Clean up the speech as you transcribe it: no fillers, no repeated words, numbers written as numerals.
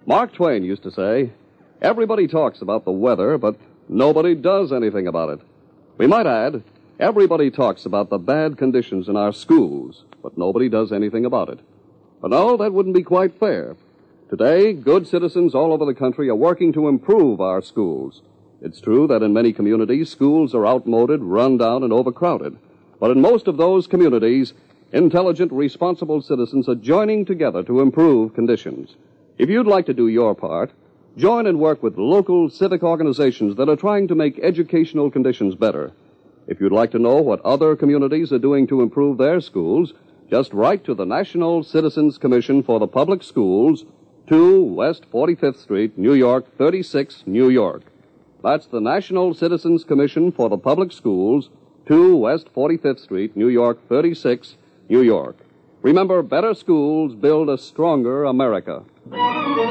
Mark Twain used to say, everybody talks about the weather, but nobody does anything about it. We might add, everybody talks about the bad conditions in our schools, but nobody does anything about it. But no, that wouldn't be quite fair. Today, good citizens all over the country are working to improve our schools. It's true that in many communities, schools are outmoded, run down, and overcrowded. But in most of those communities, intelligent, responsible citizens are joining together to improve conditions. If you'd like to do your part, join and work with local civic organizations that are trying to make educational conditions better. If you'd like to know what other communities are doing to improve their schools, just write to the National Citizens Commission for the Public Schools, 2 West 45th Street, New York, 36, New York. That's the National Citizens Commission for the Public Schools, 2 West 45th Street, New York, 36, New York. Remember, better schools build a stronger America.